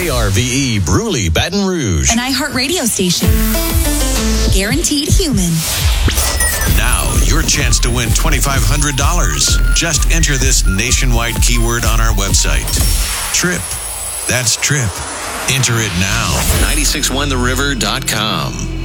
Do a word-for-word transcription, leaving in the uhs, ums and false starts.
K R V E Bruley, Baton Rouge. An iHeart radio station. Guaranteed human. Now, your chance to win twenty-five hundred dollars. Just enter this nationwide keyword on our website. Trip. That's Trip. Enter it now. nine six one the river dot com.